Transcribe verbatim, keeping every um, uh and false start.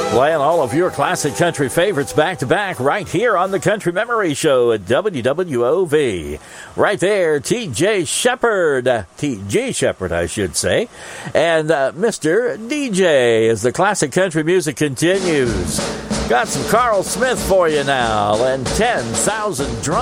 Playing all of your classic country favorites back to back right here on the Country Memory Show at W W O V. Right there, T J Shepherd, T G Shepherd, I should say, and uh, Mister D J as the classic country music continues. Got some Carl Smith for you now and ten thousand drums.